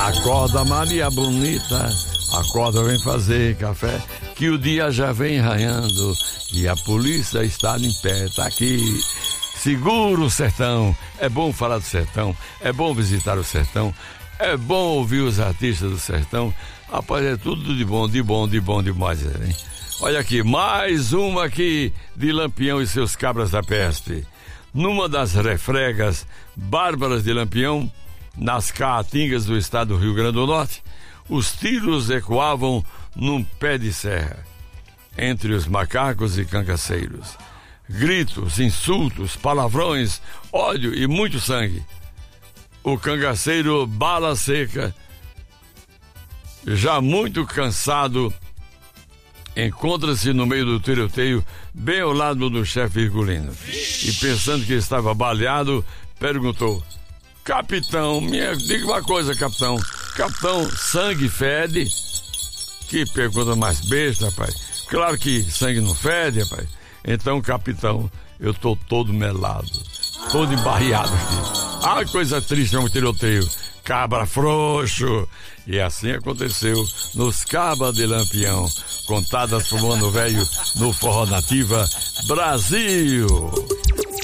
Acorda, Maria Bonita, acorda, vem fazer café, que o dia já vem raiando e a polícia está em pé, tá aqui. Segura o sertão, é bom falar do sertão, é bom visitar o sertão, é bom ouvir os artistas do sertão. Rapaz, é tudo de bom demais, hein? Olha aqui, mais uma aqui de Lampião e seus cabras da peste. Numa das refregas bárbaras de Lampião, nas caatingas do estado do Rio Grande do Norte, os tiros ecoavam num pé de serra, entre os macacos e cangaceiros. Gritos, insultos, palavrões, ódio e muito sangue. O cangaceiro Bala Seca, já muito cansado, encontra-se no meio do tiroteio, bem ao lado do chefe Virgulino. E pensando que estava baleado, perguntou: capitão, diga uma coisa, capitão. Capitão, sangue fede? Que pergunta mais besta, rapaz. Claro que sangue não fede, rapaz. Então, capitão, eu tô todo melado, todo embarreado aqui. Ah, coisa triste, é um tiroteio. Cabra frouxo. E assim aconteceu nos Cabas de Lampião, contadas por Mano Velho no Forró Nativa Brasil.